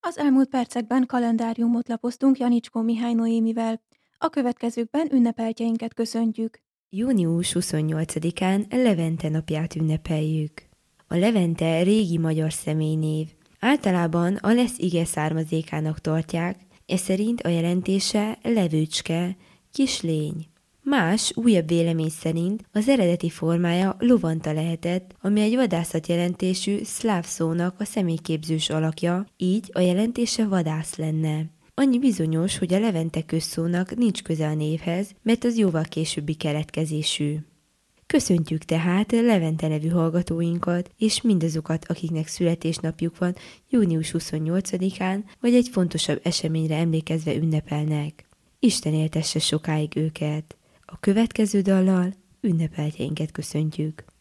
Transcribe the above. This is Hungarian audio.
Az elmúlt percekben kalendáriumot lapoztunk Janicskó Mihály Noémivel. A következőkben ünnepeltjeinket köszöntjük. Június 28-án Levente napját ünnepeljük. A Levente régi magyar személynév. Általában a lesz ige származékának tartják, ez szerint a jelentése levőcske, kislény. Más, újabb vélemény szerint az eredeti formája lovanta lehetett, ami egy vadászat jelentésű szláv szónak a személyképzős alakja, így a jelentése vadász lenne. Annyi bizonyos, hogy a Levente közszónak nincs köze a névhez, mert az jóval későbbi keletkezésű. Köszöntjük tehát Levente nevű hallgatóinkat, és mindazokat, akiknek születésnapjuk van június 28-án, vagy egy fontosabb eseményre emlékezve ünnepelnek. Isten éltesse sokáig őket! A következő dallal ünnepeltjeinket köszöntjük.